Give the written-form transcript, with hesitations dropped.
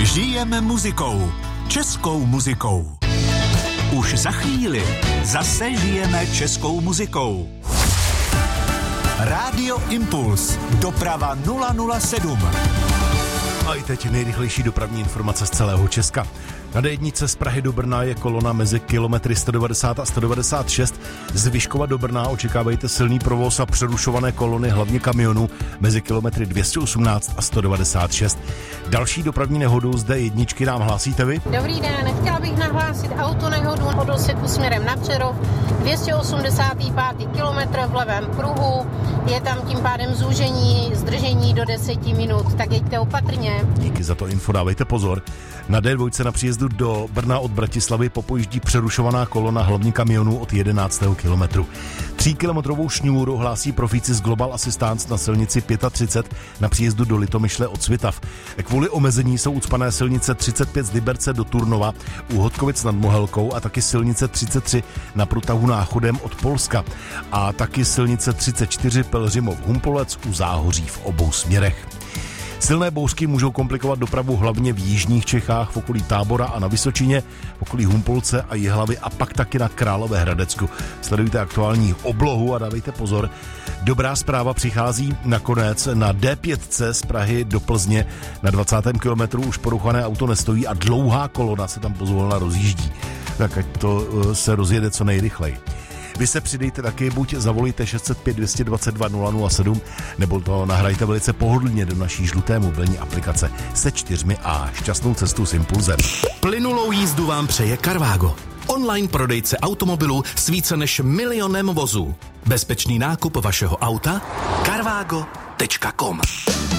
Žijeme muzikou, českou muzikou. Už za chvíli zase žijeme českou muzikou. Rádio Impuls, doprava 007. A i teď nejrychlejší dopravní informace z celého Česka. Na D1 z Prahy do Brna je kolona mezi kilometry 190 a 196. Z Vyškova do Brna očekávejte silný provoz a přerušované kolony, hlavně kamionů, mezi kilometry 218 a 196. Další dopravní nehodu z D1 nám hlásíte vy? Dobrý den, chtěla bych nahlásit autonehodu od Osvětu směrem na Přerov, 285. kilometr v levém pruhu, je tam tím pádem zúžení, zdržení do 10 minut, tak jeďte opatrně. Díky za to info, dávejte pozor. Na D2 na příjezdu do Brna od Bratislavy popojíždí přerušovaná kolona hlavní kamionů od 11. kilometru. 3kilometrovou šňůru hlásí profíci z Global Assistance na silnici 35 na příjezdu do Litomyšle od Svitav. Kvůli omezení jsou ucpané silnice 35 z Liberce do Turnova u Hodkovic nad Mohelkou a taky silnice 33 na průtahu Náchodem od Polska a taky silnice 34 Pelhřimov-Humpolec u Záhoří v obou směrech. Silné bouřky můžou komplikovat dopravu hlavně v jižních Čechách, v okolí Tábora a na Vysočině, v okolí Humpolce a Jihlavy a pak taky na Královéhradecku. Sledujte aktuální oblohu a dávejte pozor. Dobrá zpráva přichází nakonec na D5 z Prahy do Plzně. Na 20. kilometru už poruchané auto nestojí a dlouhá kolona se tam pozvolna rozjíždí. Tak ať to se rozjede co nejrychleji. Vy se přidejte taky, buď zavolíte 605 222 007, nebo to nahrajte velice pohodlně do naší žluté mobilní aplikace se 4A. Šťastnou cestu s Impulzem. Plynulou jízdu vám přeje Carvago. Online prodejce automobilů s více než 1 milionem vozů. Bezpečný nákup vašeho auta? Carvago.com